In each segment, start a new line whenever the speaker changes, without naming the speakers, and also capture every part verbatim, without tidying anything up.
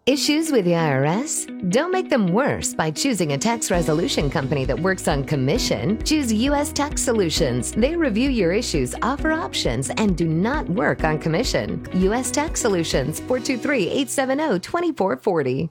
Issues with the I R S? Don't make them worse by choosing a tax resolution company that works on commission. Choose U S Tax Solutions. They review your issues, offer options, and do not work on commission. U S Tax Solutions, four two three, eight seven zero, two four four zero.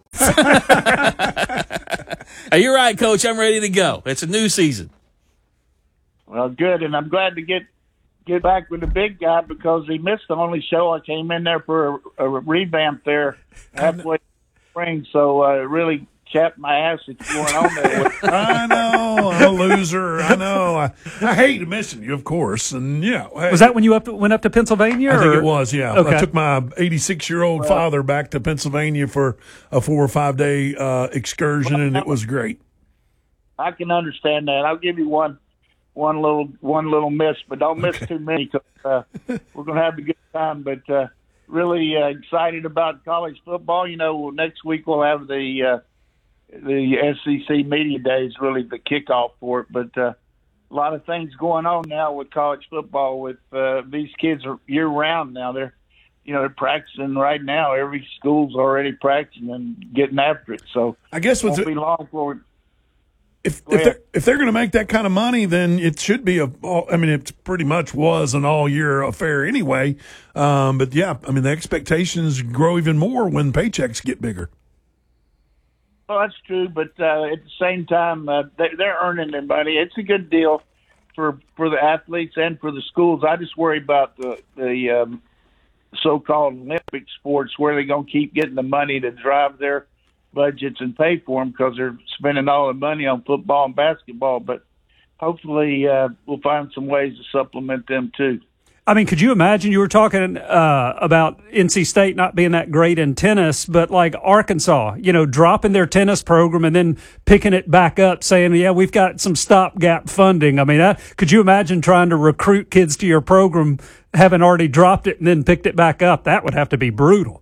Hey, you're right, Coach. I'm ready to go. It's a new season.
Well, good, and I'm glad to get get back with the big guy because he missed the only show. I came in there for a, a revamp there halfway spring, so uh, it really chapped my ass that's going on there.
I know, I'm a loser. I know. I, I hate missing you, of course. And yeah, hey,
was that when you up went up to Pennsylvania?
I
or?
think it was. Yeah,
Okay.
I took my eighty-six-year-old
Well,
father back to Pennsylvania for a four or five day uh, excursion, and it was great.
I can understand that. I'll give you one. One little, one little miss, but don't miss
Okay.
too many. 'Cause, uh, we're going to have a good time. But uh, really uh, excited about college football. You know, next week we'll have the uh, the S E C Media Days, really the kickoff for it. But uh, a lot of things going on now with college football. With uh, these kids are year round now. They're you know they're practicing right now. Every school's already practicing and getting after it. So
I guess
it
what's
won't be long for.
If
Go
if
ahead.
they're, if they're going to make that kind of money, then it should be a. I mean, it pretty much was an all year affair anyway. Um, but yeah, I mean, the expectations grow even more when paychecks get bigger.
Well, that's true, but uh, at the same time, uh, they, they're earning their money. It's a good deal for for the athletes and for the schools. I just worry about the the um, so-called Olympic sports, where they're going to keep getting the money to drive their budgets and pay for them because they're spending all the money on football and basketball. But hopefully, uh, we'll find some ways to supplement them too.
I mean, could you imagine? You were talking uh, about N C State not being that great in tennis, but like Arkansas, you know, dropping their tennis program and then picking it back up, saying, "Yeah, we've got some stopgap funding." I mean, uh, could you imagine trying to recruit kids to your program, having already dropped it and then picked it back up? That would have to be brutal.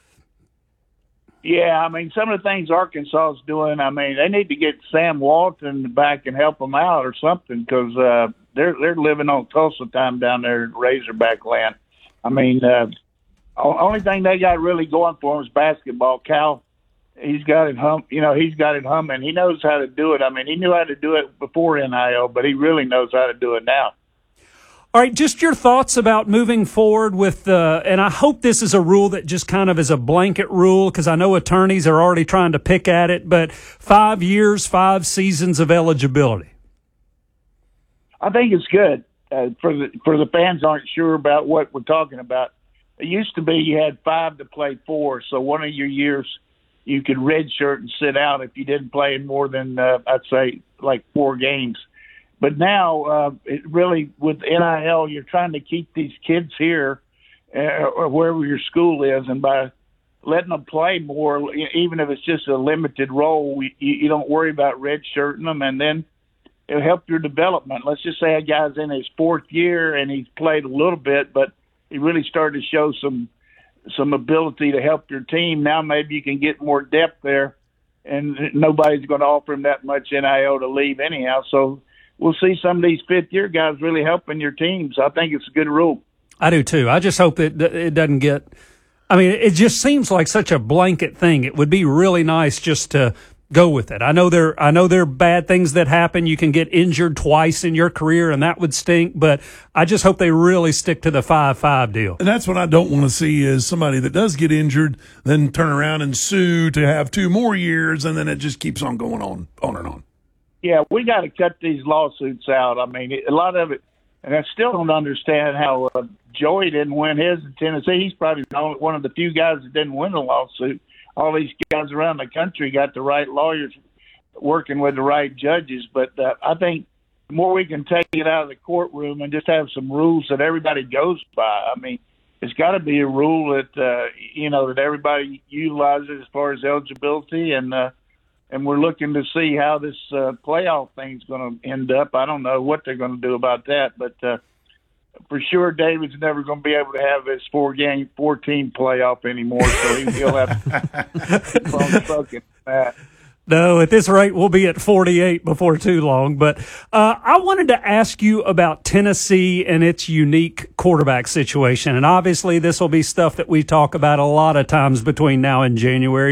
Yeah, I mean, some of the things Arkansas is doing, I mean, they need to get Sam Walton back and help them out or something because uh, they're they're living on Tulsa time down there in Razorback land. I mean, uh, o- only thing they got really going for them is basketball. Cal, he's got it hum, you know, he's got it humming. He knows how to do it. I mean, he knew how to do it before N I L, but he really knows how to do it now.
All right, just your thoughts about moving forward with the, and I hope this is a rule that just kind of is a blanket rule because I know attorneys are already trying to pick at it, but five years, five seasons of eligibility.
I think it's good uh, for the for the fans who aren't sure about what we're talking about. It used to be you had five to play four, so one of your years you could redshirt and sit out if you didn't play in more than uh, I'd say like four games. But now, uh, it really, with N I L, you're trying to keep these kids here uh, or wherever your school is, and by letting them play more, even if it's just a limited role, you, you don't worry about redshirting them, and then it'll help your development. Let's just say a guy's in his fourth year and he's played a little bit, but he really started to show some some ability to help your team. Now maybe you can get more depth there, and nobody's going to offer him that much N I L to leave anyhow, so we'll see some of these fifth-year guys really helping your teams. I think it's a good rule.
I do too. I just hope that it doesn't get, I mean, it just seems like such a blanket thing. It would be really nice just to go with it. I know there, I know there are bad things that happen. You can get injured twice in your career and that would stink, but I just hope they really stick to the five five deal.
And that's what I don't want to see is somebody that does get injured, then turn around and sue to have two more years, and then it just keeps on going on, on and on.
Yeah, we got to cut these lawsuits out. I mean, a lot of it, and I still don't understand how uh, Joey didn't win his in Tennessee. He's probably the only, one of the few guys that didn't win a lawsuit. All these guys around the country got the right lawyers working with the right judges. But uh, I think the more we can take it out of the courtroom and just have some rules that everybody goes by. I mean, it's got to be a rule that, uh, you know, that everybody utilizes as far as eligibility and, uh, And we're looking to see how this uh, playoff thing's going to end up. I don't know what they're going to do about that, but uh, for sure, David's never going to be able to have his four-game, four-team playoff anymore. So he, he'll have to keep on fucking that.
No, at this rate, we'll be at forty-eight before too long. But uh, I wanted to ask you about Tennessee and its unique quarterback situation. And obviously, this will be stuff that we talk about a lot of times between now and January.